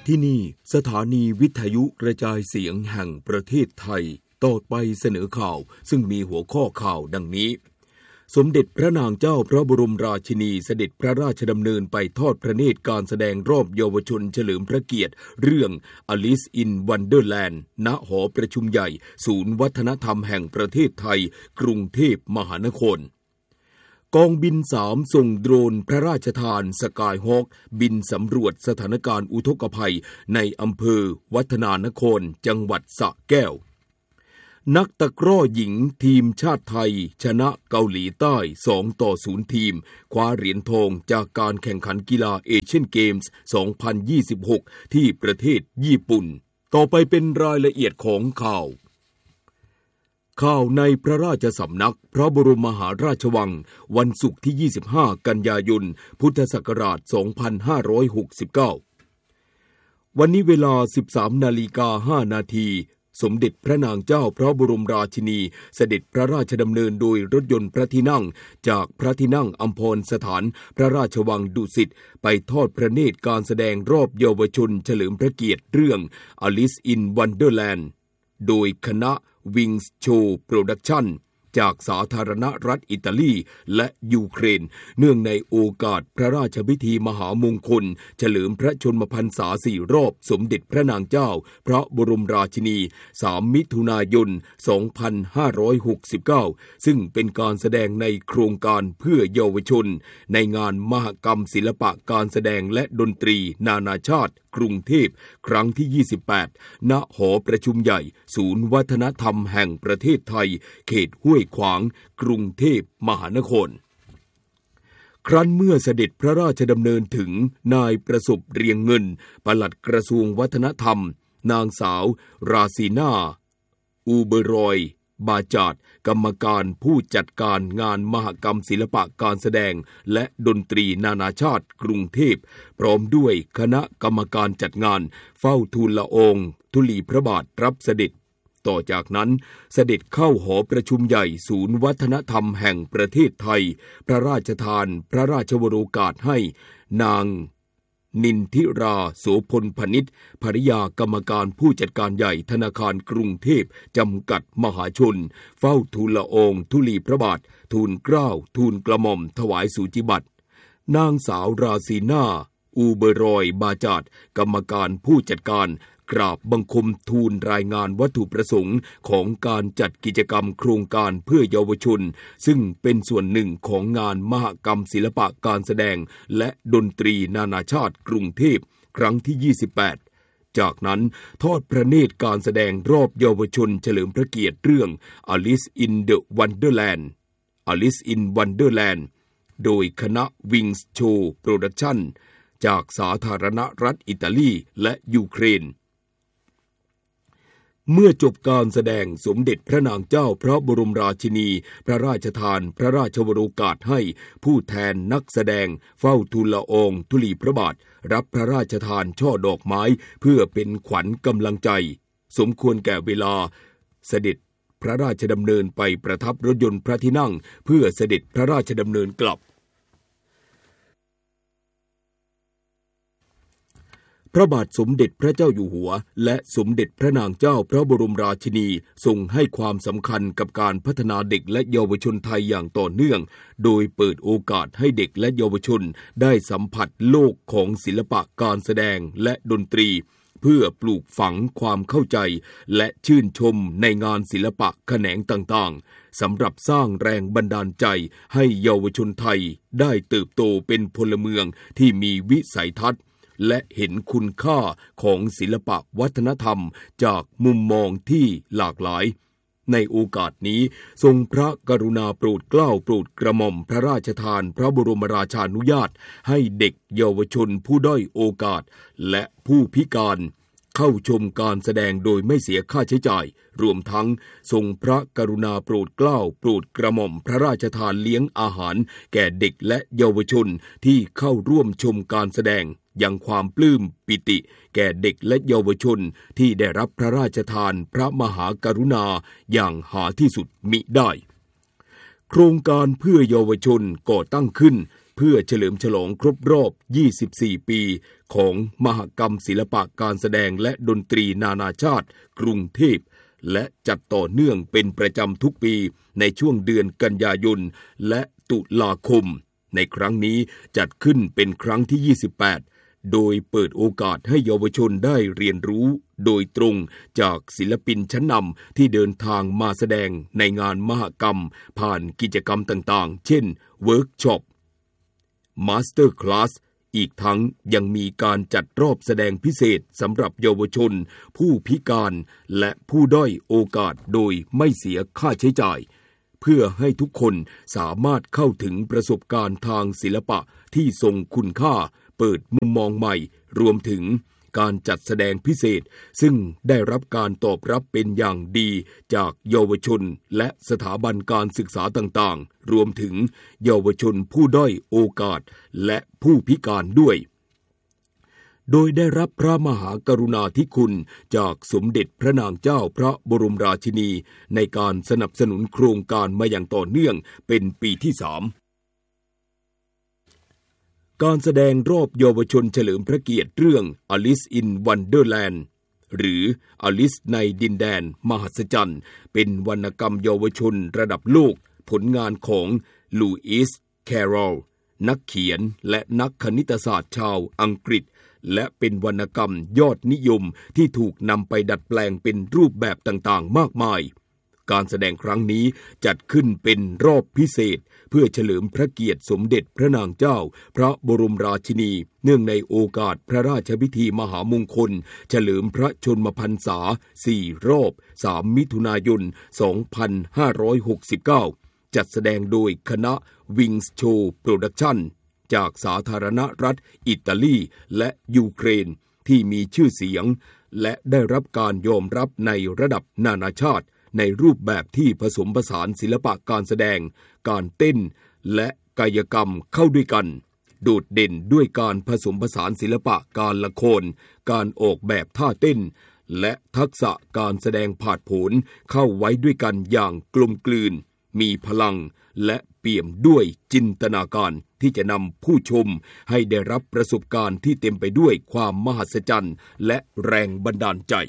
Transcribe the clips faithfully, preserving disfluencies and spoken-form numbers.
ที่นี่สถานีวิทยุกระจายเสียงแห่งประเทศไทยต่อไปเสนอข่าวซึ่งมีหัวข้อข่าวดังนี้สมเด็จพระนางเจ้าพระบรมราชินีเสด็จพระราชดำเนินไปทอดพระเนตรการแสดงรอบเยาวชนเฉลิมพระเกียรติเรื่อง Alice in Wonderland ณ หอประชุมใหญ่ศูนย์วัฒนธรรมแห่งประเทศไทยกรุงเทพมหานครกองบินสามส่งโดรนพระราชทานสกายฮอคบินสำรวจสถานการณ์อุทกภัยในอำเภอวัฒนานครจังหวัดสระแก้วนักตะกร้อหญิงทีมชาติไทยชนะเกาหลีใต้สองต่อศูนย์ทีมคว้าเหรียญทองจากการแข่งขันกีฬาเอเชียนเกมส์สองพันยี่สิบหกที่ประเทศญี่ปุ่นต่อไปเป็นรายละเอียดของข่าวข่าวในพระราชสำนักพระบรมมหาราชวังวันศุกร์ที่ยี่สิบห้ากันยายนพุทธศักราชสองพันห้าร้อยหกสิบเก้าวันนี้เวลา สิบสามนาฬิกาห้านาทีสมเด็จพระนางเจ้าพระบรมราชินีเสด็จพระราชดำเนินโดยรถยนต์พระที่นั่งจากพระที่นั่งอัมพรสถานพระราชวังดุสิตไปทอดพระเนตรการแสดงรอบเยาวชนเฉลิมพระเกียรติเรื่อง Alice in Wonderland โดยคณะ Wings Show Production จากสาธารณรัฐอิตาลีและยูเครนเนื่องในโอกาสพระราชพิธีมหามงคลเฉลิมพระชนมพรรษาสี่รอบสมเด็จพระนางเจ้าพระบรมราชินีสามมิถุนายนสองพันห้าร้อยหกสิบเก้าซึ่งเป็นการแสดงในโครงการเพื่อเยาวชนในงานมหกรรมศิลปะการแสดงและดนตรีนานาชาติกรุงเทพครั้งที่ยี่สิบแปดณหอประชุมใหญ่ศูนย์วัฒนธรรมแห่งประเทศไทยเขตห้วยขวางกรุงเทพมหานครครั้นเมื่อเสด็จพระราชดำเนินถึงนายประสบเรียงเงินปลัดกระทรวงวัฒนธรรมนางสาวราซีนาอูเบรอยบาจาดกรรมการผู้จัดการงานมหกรรมศิลปะการแสดงและดนตรีนานาชาติกรุงเทพพร้อมด้วยคณะกรรมการจัดงานเฝ้าทูลละอองธุลีพระบาทรับเสด็จต่อจากนั้นเสด็จเข้าหอประชุมใหญ่ศูนย์วัฒนธรรมแห่งประเทศไทยพระราชทานพระราชวโรกาสให้นางนินทิราโสพลพนิชภริยากรรมการผู้จัดการใหญ่ธนาคารกรุงเทพจำกัดมหาชนเฝ้าทูลละอองธุลีพระบาททูลเกล้าทูลกระหม่อมถวายสูจิบัตรนางสาวราซีนาอูเบรอยบาจาดกรรมการผู้จัดการกราบบังคมทูลรายงานวัตถุประสงค์ของการจัดกิจกรรมโครงการเพื่อเยาวชนซึ่งเป็นส่วนหนึ่งของงานมหกรรมศิลปะการแสดงและดนตรีนานาชาติกรุงเทพครั้งที่ยี่สิบแปดจากนั้นทอดพระเนตรการแสดงรอบเยาวชนเฉลิมพระเกียรติเรื่อง Alice in the Wonderland Alice in Wonderland โดยคณะ Wings Show Production จากสาธารณรัฐอิตาลีและยูเครนเมื่อจบการแสดงสมเด็จพระนางเจ้าพระบรมราชินีพระราชทานพระราชวโรกาสให้ผู้แทนนักแสดงเฝ้าทูลละอองธุลีพระบาทรับพระราชทานช่อดอกไม้เพื่อเป็นขวัญกำลังใจสมควรแก่เวลาเสด็จพระราชดำเนินไปประทับรถยนต์พระที่นั่งเพื่อเสด็จพระราชดำเนินกลับพระบาทสมเด็จพระเจ้าอยู่หัวและสมเด็จพระนางเจ้าพระบรมราชินีทรงให้ความสำคัญกับการพัฒนาเด็กและเยาวชนไทยอย่างต่อเนื่องโดยเปิดโอกาสให้เด็กและเยาวชนได้สัมผัสโลกของศิลปะการแสดงและดนตรีเพื่อปลูกฝังความเข้าใจและชื่นชมในงานศิลปะแขนงต่างๆสำหรับสร้างแรงบันดาลใจให้เยาวชนไทยได้เติบโตเป็นพลเมืองที่มีวิสัยทัศน์และเห็นคุณค่าของศิลปะวัฒนธรรมจากมุมมองที่หลากหลายในโอกาสนี้ทรงพระกรุณาโปรดเกล้าโปรดกระหม่อมพระราชทานพระบรมราชานุญาตให้เด็กเยาวชนผู้ด้อยโอกาสและผู้พิการเข้าชมการแสดงโดยไม่เสียค่าใช้จ่ายรวมทั้งทรงพระกรุณาโปรดเกล้าโปรดกระหม่อมพระราชทานเลี้ยงอาหารแก่เด็กและเยาวชนที่เข้าร่วมชมการแสดงยังความปลื้มปิติแก่เด็กและเยาวชนที่ได้รับพระราชทานพระมหากรุณาอย่างหาที่สุดมิได้โครงการเพื่อเยาวชนก่อตั้งขึ้นเพื่อเฉลิมฉลองครบรอบยี่สิบสี่ปีของมหกรรมศิลปะการแสดงและดนตรีนานาชาติกรุงเทพและจัดต่อเนื่องเป็นประจำทุกปีในช่วงเดือนกันยายนและตุลาคมในครั้งนี้จัดขึ้นเป็นครั้งที่ยี่สิบแปดโดยเปิดโอกาสให้เยาวชนได้เรียนรู้โดยตรงจากศิลปินชั้นนำที่เดินทางมาแสดงในงานมหกรรมผ่านกิจกรรมต่างๆเช่นเวิร์กช็อปมาสเตอร์คลาสอีกทั้งยังมีการจัดรอบแสดงพิเศษสำหรับเยาวชนผู้พิการและผู้ด้อยโอกาสโดยไม่เสียค่าใช้จ่ายเพื่อให้ทุกคนสามารถเข้าถึงประสบการณ์ทางศิลปะที่ทรงคุณค่าเปิดมุมมองใหม่รวมถึงการจัดแสดงพิเศษซึ่งได้รับการตอบรับเป็นอย่างดีจากเยาวชนและสถาบันการศึกษาต่างๆรวมถึงเยาวชนผู้ด้อยโอกาสและผู้พิการด้วยโดยได้รับพระมหากรุณาธิคุณจากสมเด็จพระนางเจ้าพระบรมราชินีในการสนับสนุนโครงการมาอย่างต่อเนื่องเป็นปีที่สามการแสดงรอบเยาวชนเฉลิมพระเกียรติเรื่อง Alice in Wonderland หรือ Alice ในดินแดนมหัศจรรย์เป็นวรรณกรรมเยาวชนระดับโลกผลงานของลูอิส แครรอลนักเขียนและนักคณิตศาสตร์ชาวอังกฤษและเป็นวรรณกรรมยอดนิยมที่ถูกนำไปดัดแปลงเป็นรูปแบบต่างๆมากมายการแสดงครั้งนี้จัดขึ้นเป็นรอบพิเศษเพื่อเฉลิมพระเกียรติสมเด็จพระนางเจ้าพระบรมราชินีเนื่องในโอกาสพระราชพิธีมหามงคลเฉลิมพระชนมพรรษาสี่รอบสามมิถุนายนสองพันห้าร้อยหกสิบเก้าจัดแสดงโดยคณะ Wings Show Production จากสาธารณรัฐอิตาลีและยูเครนที่มีชื่อเสียงและได้รับการยอมรับในระดับนานาชาติในรูปแบบที่ผสมผสานศิลปะการแสดงการเต้นและกายกรรมเข้าด้วยกันโดดเด่นด้วยการผสมผสานศิลปะการละครการออกแบบท่าเต้นและทักษะการแสดงผาดโผนเข้าไว้ด้วยกันอย่างกลมกลืนมีพลังและเปี่ยมด้วยจินตนาการที่จะนำผู้ชมให้ได้รับประสบการณ์ที่เต็มไปด้วยความมหัศจรรย์และแรงบันดาลใจ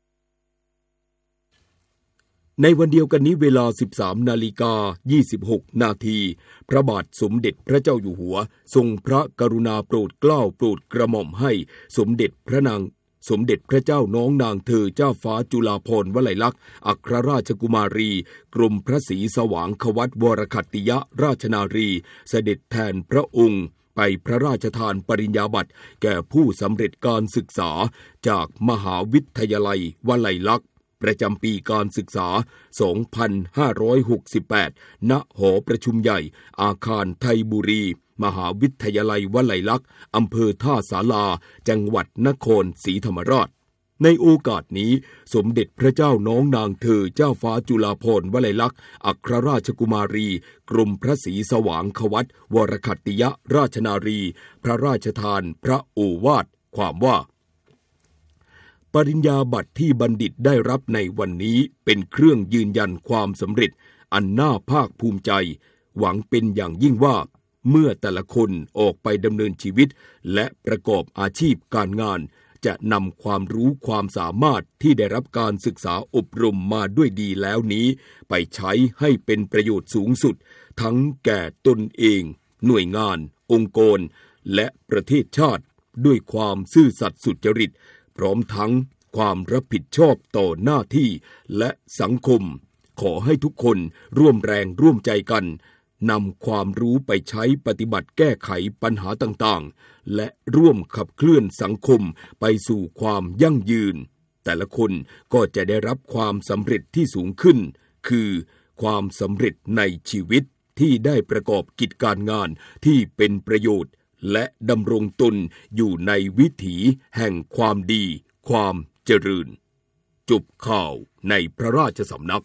ในวันเดียวกันนี้เวลา สิบสามนาฬิกายี่สิบหกนาทีพระบาทสมเด็จพระเจ้าอยู่หัวทรงพระกรุณาโปรดเกล้าโปรดกระหม่อมให้สมเด็จพระนางสมเด็จพระเจ้าน้องนางเธอเจ้าฟ้าจุฬาภรณ์วลัยลักษณ์อัครราชกุมารีกรมพระศรีสว่างควัตวรคัตติยราชนารีเสด็จแทนพระองค์ไปพระราชทานปริญญาบัตรแก่ผู้สำเร็จการศึกษาจากมหาวิทยาลัยวลัยลักษณ์ประจำปีการศึกษา สองพันห้าร้อยหกสิบแปด ณ หอประชุมใหญ่อาคารไทยบุรีมหาวิทยาลัยวลัยลักษณ์อำเภอท่าสาราจังหวัดนครศรีธรรมราชในโอกาสนี้สมเด็จพระเจ้าน้องนางเธอเจ้าฟ้าจุฬาภรณ์วลัยลักษณ์อัครราชกุมารีกรมพระศรีสว่างควัตวรคัตติยราชนารีพระราชทานพระโอวาทความว่าปริญญาบัตรที่บัณฑิตได้รับในวันนี้เป็นเครื่องยืนยันความสำเร็จอันน่าภาคภูมิใจหวังเป็นอย่างยิ่งว่าเมื่อแต่ละคนออกไปดำเนินชีวิตและประกอบอาชีพการงานจะนำความรู้ความสามารถที่ได้รับการศึกษาอบรมมาด้วยดีแล้วนี้ไปใช้ให้เป็นประโยชน์สูงสุดทั้งแก่ตนเองหน่วยงานองค์กรและประเทศชาติด้วยความซื่อสัตย์สุจริตพร้อมทั้งความรับผิดชอบต่อหน้าที่และสังคมขอให้ทุกคนร่วมแรงร่วมใจกันนำความรู้ไปใช้ปฏิบัติแก้ไขปัญหาต่างๆและร่วมขับเคลื่อนสังคมไปสู่ความยั่งยืนแต่ละคนก็จะได้รับความสำเร็จที่สูงขึ้นคือความสำเร็จในชีวิตที่ได้ประกอบกิจการงานที่เป็นประโยชน์และดำรงตนอยู่ในวิถีแห่งความดีความเจริญจบข่าวในพระราชสำนัก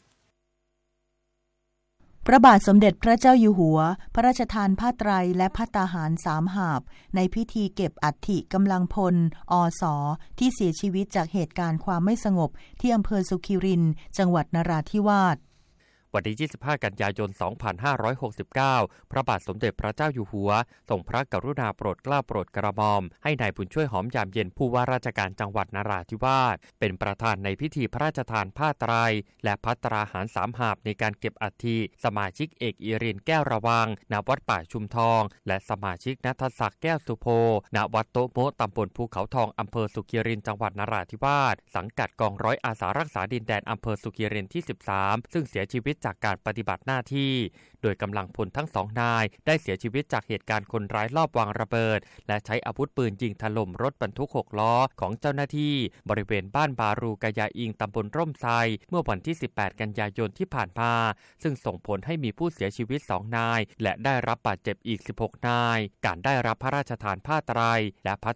พระบาทสมเด็จพระเจ้าอยู่หัวพระราชทานผ้าไตรและภัตตาหารสามหาบในพิธีเก็บอัฐิกำลังพลอส.ที่เสียชีวิตจากเหตุการณ์ความไม่สงบที่อำเภอสุขิรินจังหวัดนราธิวาสวันที่ยี่สิบห้ากันยายนสองพันห้าร้อยหกสิบเก้าพระบาทสมเด็จพระเจ้าอยู่หัวทรงพระกรุณาโปรดเกล้าโปรดกระหม่อมให้นายบุญช่วยหอมยามเย็นผู้ว่าราชการจังหวัดนราธิวาสเป็นประธานในพิธีพระราชทานผ้าไตรและภัตราหารสามหาบในการเก็บอัฐิสมาชิกเอกอิรินแก้วระวังณวัดป่าชุมทองและสมาชิกณัฐศักดิ์แก้วสุโภณวัดโตโมตำบลภูเขาทองอำเภอสุขีรินจังหวัดนราธิวาสสังกัดกองร้อยอาสารักษาดินแดนอำเภอสุขีรินที่สิบสามซึ่งเสียชีวิตจากการปฏิบัติหน้าที่โดยกำลังพลทั้งสองนายได้เสียชีวิตจากเหตุการณ์คนร้ายลอบวางระเบิดและใช้อาวุธปืนยิงถล่มรถบรรทุกหกล้อของเจ้าหน้าที่บริเวณบ้านบารูกะยาอิงตำบลร่มไทรเมื่อวันที่สิบแปดกันยายนที่ผ่านมาซึ่งส่งผลให้มีผู้เสียชีวิตสองนายและได้รับบาดเจ็บอีกสิบหกนายการได้รับพระราชทานผ้าไตรและภั